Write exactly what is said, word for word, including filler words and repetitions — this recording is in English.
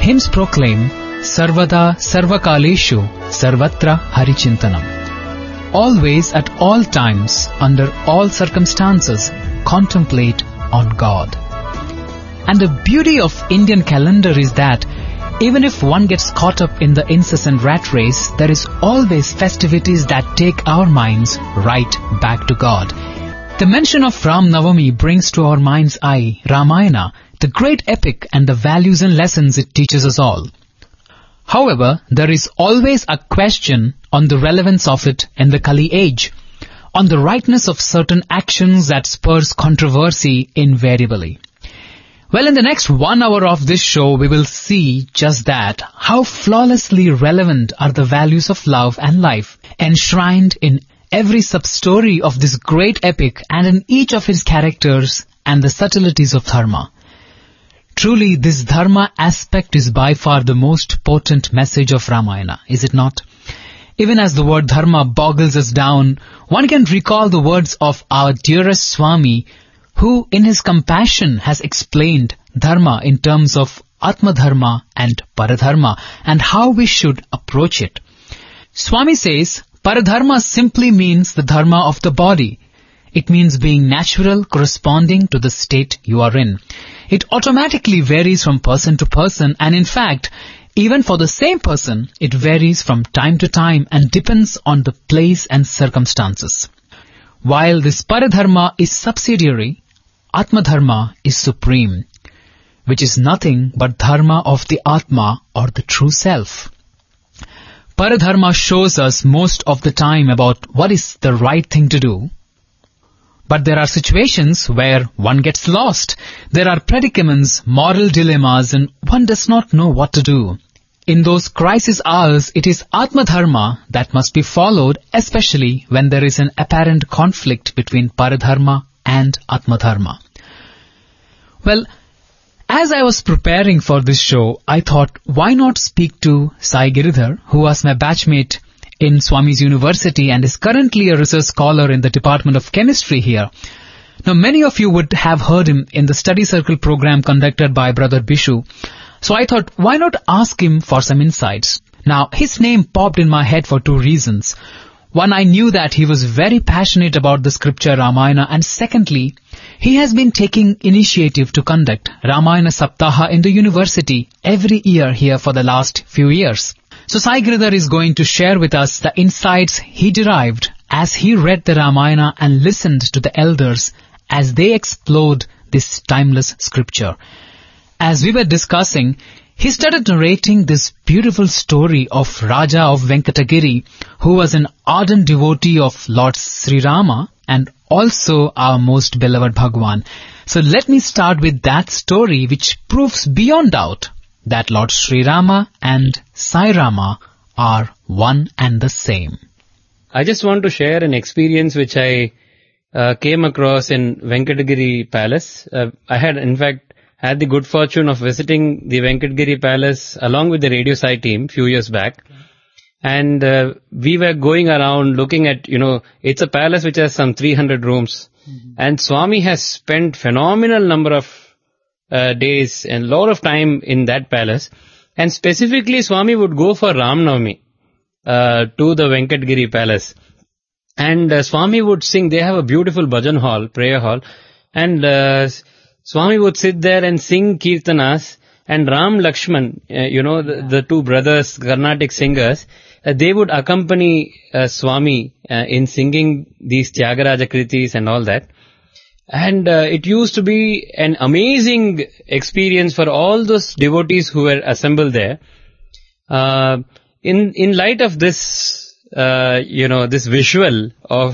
hymns proclaim Sarvada Sarvakaleshu Sarvatra Harichintanam. Always, at all times, under all circumstances, contemplate on God. And the beauty of Indian calendar is that even if one gets caught up in the incessant rat race, there is always festivities that take our minds right back to God. The mention of Ram Navami brings to our mind's eye Ramayana, the great epic, and the values and lessons it teaches us all. However, there is always a question on the relevance of it in the Kali age, on the rightness of certain actions that spurs controversy invariably. Well, in the next one hour of this show, we will see just that, how flawlessly relevant are the values of love and life, enshrined in every sub-story of this great epic and in each of its characters and the subtleties of dharma. Truly, this dharma aspect is by far the most potent message of Ramayana, is it not? Even as the word dharma boggles us down, one can recall the words of our dearest Swami, who in his compassion has explained dharma in terms of Atma Dharma and Paradharma and how we should approach it. Swami says, Paradharma simply means the dharma of the body. It means being natural, corresponding to the state you are in. It automatically varies from person to person, and in fact, even for the same person, it varies from time to time and depends on the place and circumstances. While this Paradharma is subsidiary, Atma Dharma is supreme, which is nothing but dharma of the Atma or the true self. Paradharma shows us most of the time about what is the right thing to do. But there are situations where one gets lost. There are predicaments, moral dilemmas, and one does not know what to do. In those crisis hours, it is Atma Dharma that must be followed, especially when there is an apparent conflict between Paradharma and Atma Dharma. Well, as I was preparing for this show, I thought, why not speak to Sai Giridhar, who was my batchmate in Swami's University and is currently a research scholar in the Department of Chemistry here. Now, many of you would have heard him in the study circle program conducted by Brother Bishu. So I thought, why not ask him for some insights? Now, his name popped in my head for two reasons. One, I knew that he was very passionate about the scripture Ramayana, and secondly, he has been taking initiative to conduct Ramayana Saptaha in the university every year here for the last few years. So Sai Giridhar is going to share with us the insights he derived as he read the Ramayana and listened to the elders as they explored this timeless scripture. As we were discussing, he started narrating this beautiful story of Raja of Venkatagiri, who was an ardent devotee of Lord Sri Rama and also our most beloved Bhagwan. So let me start with that story, which proves beyond doubt that Lord Sri Rama and Sai Rama are one and the same. I just want to share an experience which I uh, came across in Venkatagiri Palace. Uh, I had in fact had the good fortune of visiting the Venkatagiri Palace along with the Radio Sai team few years back. And uh, we were going around looking at, you know, it's a palace which has some three hundred rooms. Mm-hmm. And Swami has spent phenomenal number of uh, days and a lot of time in that palace. And specifically, Swami would go for Ram Navami uh, to the Venkatagiri Palace. And uh, Swami would sing. They have a beautiful bhajan hall, prayer hall. And uh, Swami would sit there and sing kirtanas. And Ram Lakshman, uh, you know, the, the two brothers, Carnatic singers, uh, they would accompany uh, Swami uh, in singing these Tyagaraja Kritis and all that. And uh, it used to be an amazing experience for all those devotees who were assembled there. Uh, in in light of this, uh, you know, this visual of